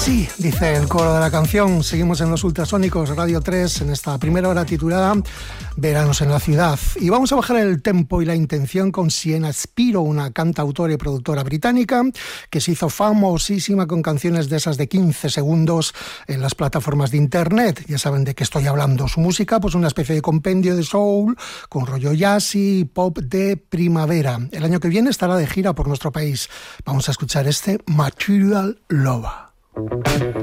Sí, dice el coro de la canción. Seguimos en los Ultrasónicos Radio 3 en esta primera hora titulada Veranos en la Ciudad. Y vamos a bajar el tempo y la intención con Sienna Spiro, una cantautora y productora británica que se hizo famosísima con canciones de esas de 15 segundos en las plataformas de internet. Ya saben de qué estoy hablando. Su música, pues una especie de compendio de soul con rollo jazzy y pop de primavera. El año que viene estará de gira por nuestro país. Vamos a escuchar este Material Lover.